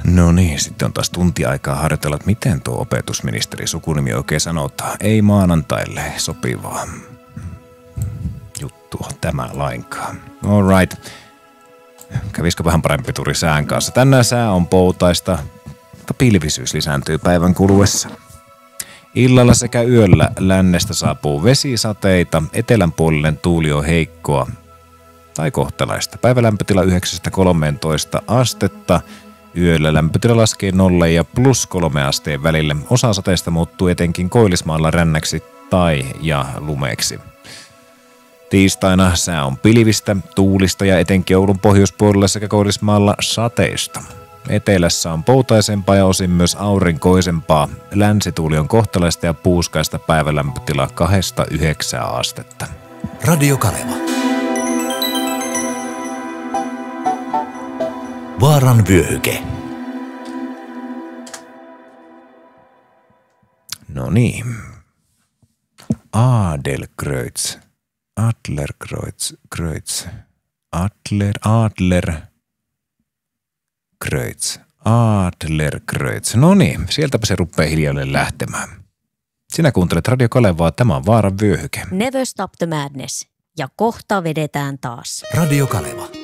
No niin, sitten on taas tunti aikaa harjoitella, että miten tuo opetusministeri sukunimi oikein sanotaan. Ei maanantaille sopivaa juttua tämä lainkaan. All right. Kävisikö vähän parempi turi sään kanssa? Tänään sää on poutaista, mutta pilvisyys lisääntyy päivän kuluessa. Illalla sekä yöllä lännestä saapuu vesisateita, etelänpuolinen tuuli on heikkoa tai kohtalaista. Päivälämpötila 9–13 astetta, yöllä lämpötila laskee 0 ja +3 asteen välille. Osa sateista muuttuu etenkin Koillismaalla rännäksi ja lumeeksi. Tiistaina sää on pilvistä, tuulista ja etenkin Oulun pohjoispuolella sekä Koillismaalla sateista. Etelässä on poutaisempaa ja osin myös aurinkoisempaa. Länsituuli on kohtalaista ja puuskaista, päivälämpötila 2–9 astetta. Radio Kaleva. Vaaran vyöhyke. No niin. Adlerkreuz. No niin, sieltäpä se rupeaa hiljalleen lähtemään. Sinä kuuntelet Radio Kalevaa, tämä on Vaaran vyöhyke. Never stop the madness. Ja kohta vedetään taas. Radio Kaleva.